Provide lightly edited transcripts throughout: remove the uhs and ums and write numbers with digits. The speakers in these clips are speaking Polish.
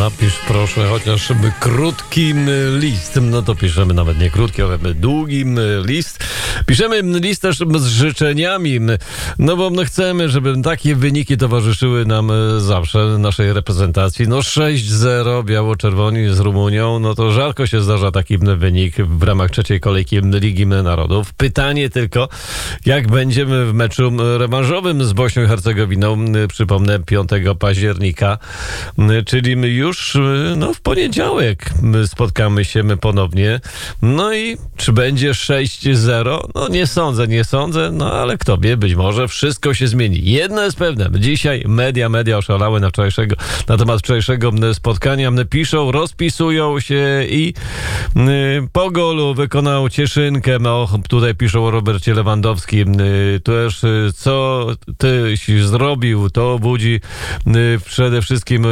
napisz proszę chociażby krótki list. No to piszemy nawet nie krótki, ale długi list. Piszemy list też z życzeniami, no bo my chcemy, żeby takie wyniki towarzyszyły nam zawsze, naszej reprezentacji. No 6-0 biało-czerwoni z Rumunią, no to rzadko się zdarza taki wynik w ramach trzeciej kolejki Ligi Narodów. Pytanie tylko, jak będziemy w meczu rewanżowym z Bośnią i Hercegowiną, przypomnę 5 października, czyli my już w poniedziałek spotkamy się ponownie. No i czy będzie 6-0? No nie sądzę, no ale kto wie, być może wszystko się zmieni. Jedno jest pewne, dzisiaj media oszalały na temat wczorajszego spotkania. Piszą, rozpisują się i po golu wykonał cieszynkę. No, tutaj piszą o Robercie Lewandowskim. Też co tyś zrobił, to budzi przede wszystkim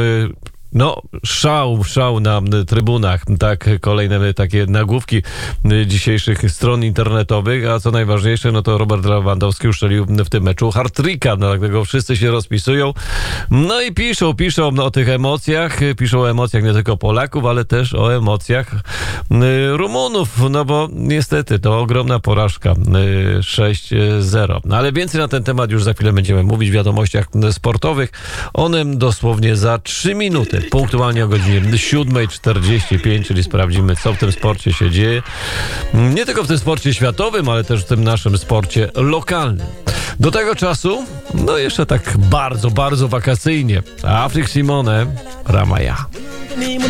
szał na trybunach. Tak, kolejne takie nagłówki dzisiejszych stron internetowych, a co najważniejsze, no to Robert Lewandowski uszczelił w tym meczu hat-tricka, dlatego wszyscy się rozpisują. No i piszą o tych emocjach, piszą o emocjach nie tylko Polaków, ale też o emocjach Rumunów, no bo niestety to ogromna porażka, 6-0. No ale więcej na ten temat już za chwilę będziemy mówić w wiadomościach sportowych. One dosłownie za 3 minuty. Punktualnie o godzinie 7:45, czyli sprawdzimy, co w tym sporcie się dzieje. Nie tylko w tym sporcie światowym, ale też w tym naszym sporcie lokalnym. Do tego czasu, jeszcze tak bardzo, bardzo wakacyjnie. Afrik Simone, Ramaya.